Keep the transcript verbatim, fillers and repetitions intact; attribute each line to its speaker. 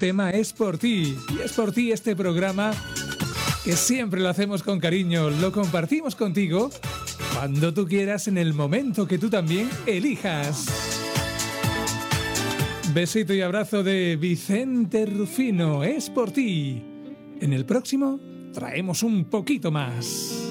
Speaker 1: tema Es por ti. Y es por ti este programa que siempre lo hacemos con cariño, lo compartimos contigo cuando tú quieras, en el momento que tú también elijas. Besito y abrazo de Vicente Rufino, Es por ti. En el próximo traemos un poquito más.